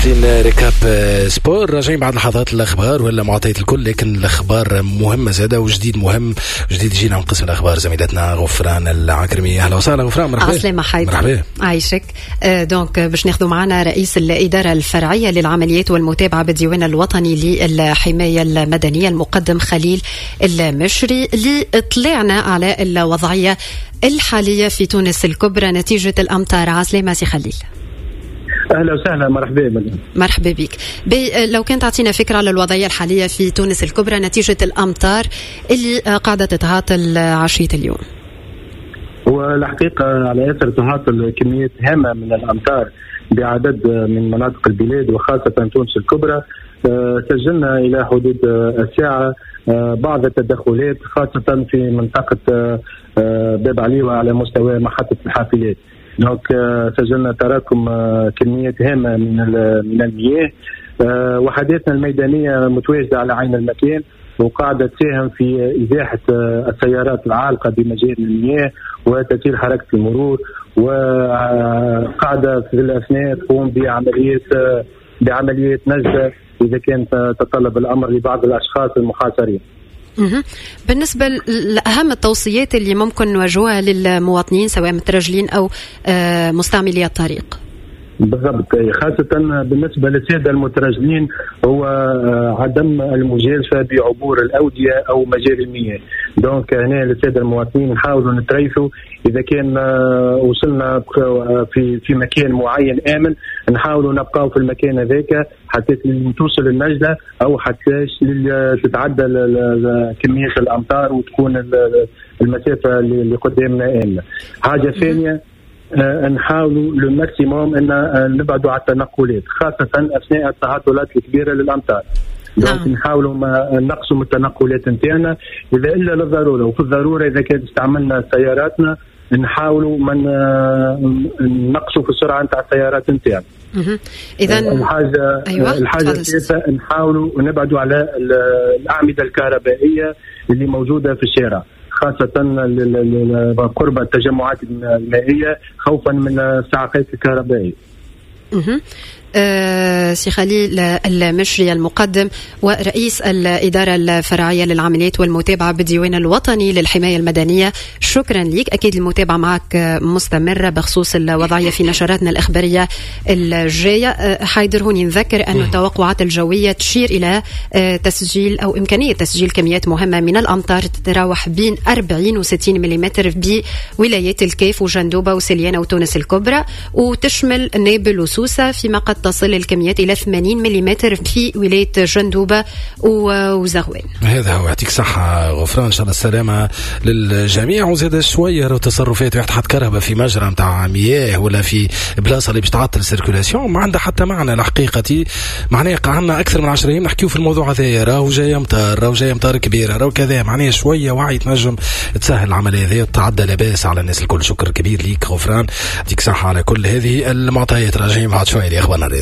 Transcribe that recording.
واصلين ريكاب سبور، راجعين بعد لحظات الأخبار ولا معطيات الكل، لكن الأخبار مهمة زادة وجديد مهم جديد يجينا من قسم الأخبار زميلتنا غفران العكرمي. أهلا وسهلا غفران. مرحبا. عسلامة حيدر. مرحبا. عايشك. دونك باش ناخذوا معنا رئيس الإدارة الفرعية للعمليات والمتابعة بالديوان الوطني للحماية المدنية المقدم خليل المشري، اللي طلعنا على الوضعية الحالية في تونس الكبرى نتيجة الأمطار. عسلامة سي خليل. أهلا وسهلا. مرحبا. مرحبا بك. لو كنت تعطينا فكرة على الوضعية الحالية في تونس الكبرى نتيجة الأمطار اللي قاعدة تتعاطل عشية اليوم. والحقيقة على أثر تعاطل كمية هامة من الأمطار بعدد من مناطق البلاد وخاصة تونس الكبرى، سجلنا إلى حدود الساعة بعض التدخلات خاصة في منطقة باب عليوة على مستوى محطة الحافلات. دونك سجلنا تراكم كمية هامة من المياه، وحداتنا الميدانية متواجدة على عين المكان وقاعدة تساهم في إزاحة السيارات العالقة بمجاري المياه وتسهيل حركة المرور، وقاعدة في الأثناء تقوم بعمليات نجدة إذا كان تطلب الأمر لبعض الأشخاص المحاصرين. بالنسبة لأهم التوصيات اللي ممكن نواجهها للمواطنين سواء مترجلين أو مستعملي الطريق. بالضبط، خاصة بالنسبة للسادة المترجلين هو عدم المجازفة بعبور الأودية أو مجاري المياه. دونك هنا للسادة المواطنين نحاولوا نتريثوا إذا كان وصلنا في مكان معين آمن، نحاولوا نبقاو في المكان هذاك حتى توصل النجدة أو حتى تتعدى كمية الأمطار وتكون المسافة اللي قدامنا آمنة. حاجة ثانية، نحاولوا للماكسيموم ان نبعدوا على التنقلات خاصه اثناء التعاطلات الكبيره للامطار. دونك نحاولوا نقصوا من التنقلات نتاعنا اذا الا للضروره، وفي الضروره اذا كانت استعملنا سياراتنا نحاولوا نقصوا في السرعه نتاع السيارات نتاعنا. اذا الحاجه الثالثه نحاولوا نبعدوا على الاعمده الكهربائيه اللي موجوده في الشارع خاصة قرب التجمعات المائية خوفا من الصعقات الكهربائية. سي خليل المشري المقدم ورئيس الإدارة الفرعية للعمليات والمتابعة بالديوان الوطني للحماية المدنية، شكرا لك. أكيد المتابعة معك مستمرة بخصوص الوضعية في نشراتنا الإخبارية الجاية. حيدر هوني نذكر أن التوقعات الجوية تشير إلى تسجيل أو إمكانية تسجيل كميات مهمة من الأمطار تتراوح بين 40 و 60 ملم بولايات الكيف وجندوبة وسليانة وتونس الكبرى، وتشمل نابل وسوسة، فيما قد تصل الكميات إلى 80 ملم في ولاية جندوبة وزغوان. هذا هو. يعطيك صحة غفران، إن شاء الله السلامة للجميع. وزاد شوية تصرفات واحد حط كهرباء في مجرى متاع مياه ولا في بلاصة اللي باش تعطل السيركولاسيون ما عندها حتى معنى الحقيقة. معناه قعدنا أكثر من 10 أيام نحكيو في الموضوع هذا، راهو جاي أمطار كبيرة، راهو كذا. معناه شوية وعي تنجم تسهل العملية هذه وتعدى لباس على الناس الكل. شكر كبير ليك غفران، يعطيك صحة على كل هذه المعطيات. راجعين بعد شوية لأخبارنا.